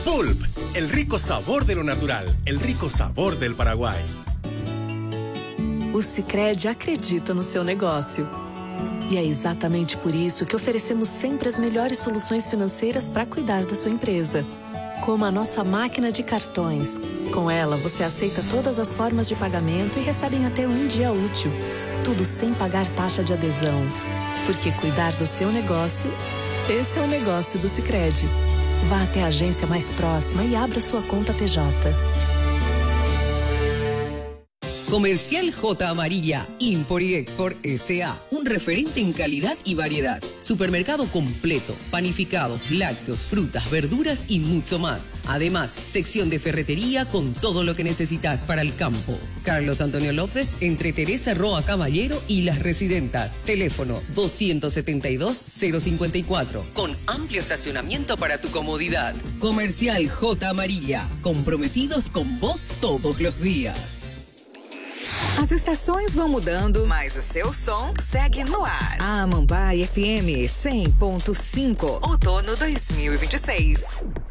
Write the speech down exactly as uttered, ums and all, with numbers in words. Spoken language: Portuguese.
Pulp, el rico sabor de lo natural, el rico sabor del Paraguay. O Sicredi acredita no seu negócio. E é exatamente por isso que oferecemos sempre as melhores soluções financeiras para cuidar da sua empresa. Como a nossa máquina de cartões. Com ela, você aceita todas as formas de pagamento e recebe em até um dia útil. Tudo sem pagar taxa de adesão. Porque cuidar do seu negócio, esse é o negócio do Sicredi. Vá até a agência mais próxima e abra sua conta P J. Comercial J Amarilla, Import y Export S A, un referente en calidad y variedad. Supermercado completo, panificados, lácteos, frutas, verduras y mucho más. Además, sección de ferretería con todo lo que necesitas para el campo. Carlos Antonio López, entre Teresa Roa Caballero y Las Residentas. Teléfono doscientos setenta y dos, cero cincuenta y cuatro, con amplio estacionamiento para tu comodidad. Comercial J Amarilla, comprometidos con vos todos los días. As estações vão mudando, mas o seu som segue no ar. A Amambai F M cem ponto cinco, outono dois mil e vinte e seis.